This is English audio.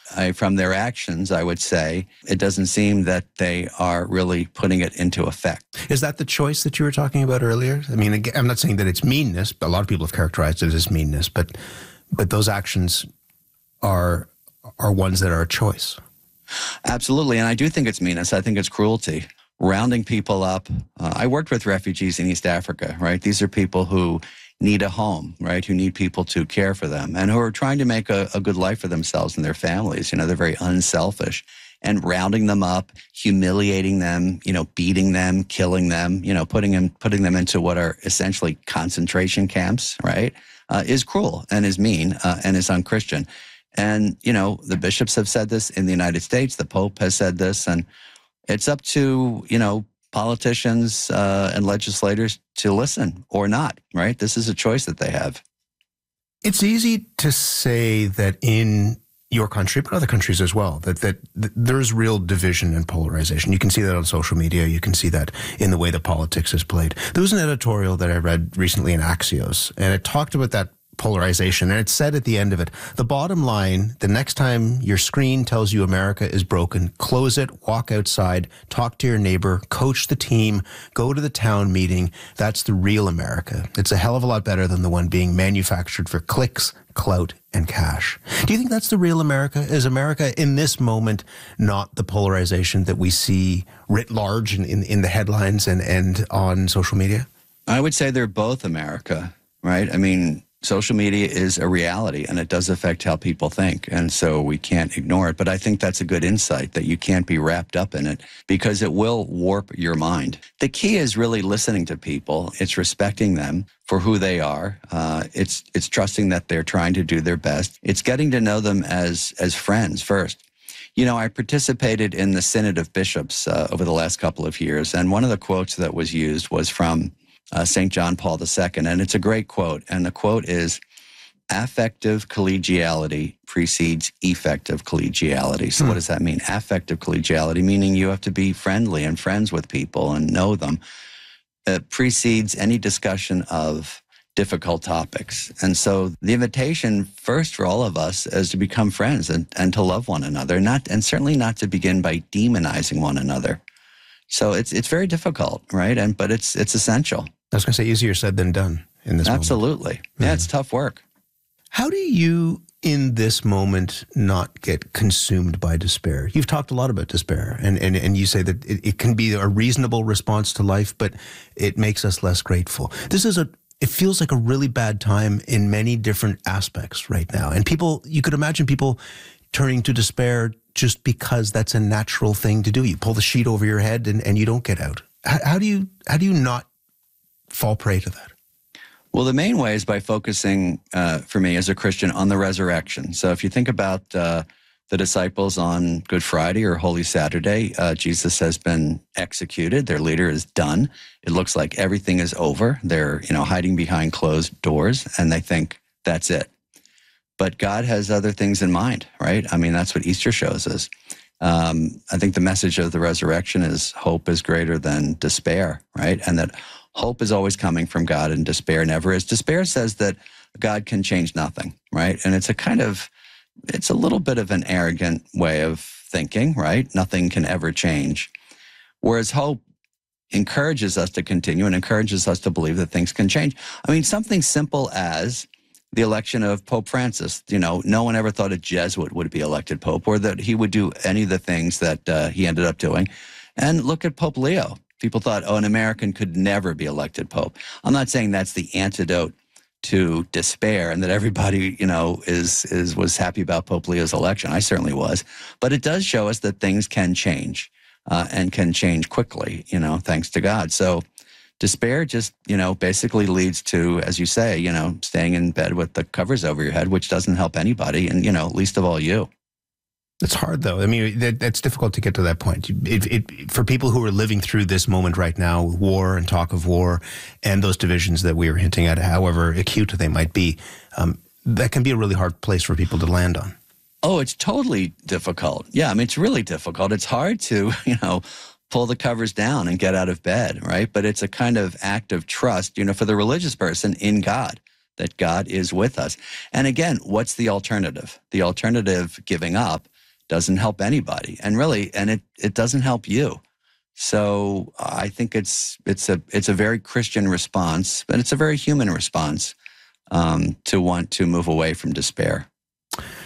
from their actions, I would say, it doesn't seem that they are really putting it into effect. Is that the choice that you were talking about earlier? I mean, I'm not saying that it's meanness. A lot of people have characterized it as meanness, but those actions are ones that are a choice. Absolutely, and I do think it's meanness. I think it's cruelty. Rounding people up. I worked with refugees in East Africa, right? These are people who need a home, right? Who need people to care for them and who are trying to make a good life for themselves and their families. They're very unselfish. And rounding them up, humiliating them, beating them, killing them, putting them into what are essentially concentration camps, right? Is cruel and is mean and is unchristian. And, the bishops have said this in the United States. The Pope has said this. And it's up to, politicians and legislators to listen or not, right? This is a choice that they have. It's easy to say that in your country, but other countries as well, that there's real division and polarization. You can see that on social media. You can see that in the way that politics is played. There was an editorial that I read recently in Axios, and it talked about that polarization. And it said at the end of it, the bottom line, the next time your screen tells you America is broken, close it, walk outside, talk to your neighbor, coach the team, go to the town meeting. That's the real America. It's a hell of a lot better than the one being manufactured for clicks, clout, and cash. Do you think that's the real America? Is America in this moment not the polarization that we see writ large in the headlines and on social media? I would say they're both America, right? I mean, social media is a reality, and it does affect how people think, and so we can't ignore it. But I think that's a good insight, that you can't be wrapped up in it, because it will warp your mind. The key is really listening to people. It's respecting them for who they are. It's trusting that they're trying to do their best. It's getting to know them as friends first. I participated in the Synod of Bishops over the last couple of years, and one of the quotes that was used was from St. John Paul II, and it's a great quote. And the quote is, affective collegiality precedes effective collegiality. So what does that mean? Affective collegiality, meaning you have to be friendly and friends with people and know them. It precedes any discussion of difficult topics. And so the invitation first for all of us is to become friends and to love one another, and certainly not to begin by demonizing one another. So it's very difficult, right? But it's essential. I was going to say easier said than done in this moment. Absolutely. Yeah, it's tough work. How do you, in this moment, not get consumed by despair? You've talked a lot about despair, and you say that it can be a reasonable response to life, but it makes us less grateful. It feels like a really bad time in many different aspects right now. And you could imagine people turning to despair just because that's a natural thing to do. You pull the sheet over your head and you don't get out. How do you not fall prey to that? Well, the main way is by focusing, for me as a Christian, on the resurrection. So if you think about the disciples on Good Friday or Holy Saturday, Jesus has been executed. Their leader is done. It looks like everything is over. They're, hiding behind closed doors, and they think that's it. But God has other things in mind, right? I mean, that's what Easter shows us. I think the message of the resurrection is hope is greater than despair, right? And that hope is always coming from God and despair never is. Despair says that God can change nothing, right? And it's a little bit of an arrogant way of thinking, right? Nothing can ever change. Whereas hope encourages us to continue and encourages us to believe that things can change. I mean, something simple as the election of Pope Francis. No one ever thought a Jesuit would be elected Pope or that he would do any of the things that he ended up doing. And look at Pope Leo. People thought, an American could never be elected Pope. I'm not saying that's the antidote to despair and that everybody, was happy about Pope Leo's election. I certainly was. But it does show us that things can change and can change quickly, thanks to God. So despair just, basically leads to, as you say, staying in bed with the covers over your head, which doesn't help anybody and, least of all you. It's hard, though. I mean, that's difficult to get to that point. For people who are living through this moment right now, war and talk of war and those divisions that we were hinting at, however acute they might be, that can be a really hard place for people to land on. Oh, it's totally difficult. Yeah, I mean, it's really difficult. It's hard to, pull the covers down and get out of bed, right? But it's a kind of act of trust, for the religious person in God, that God is with us. And again, what's the alternative? The alternative, giving up, doesn't help anybody, and really, and it doesn't help you. So I think it's a very Christian response, but it's a very human response to want to move away from despair.